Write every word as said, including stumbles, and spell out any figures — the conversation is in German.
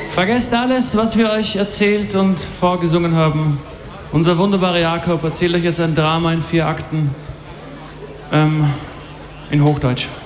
Vergesst alles, was wir euch erzählt und vorgesungen haben. Unser wunderbarer Jakob erzählt euch jetzt ein Drama in vier Akten ähm, in Hochdeutsch.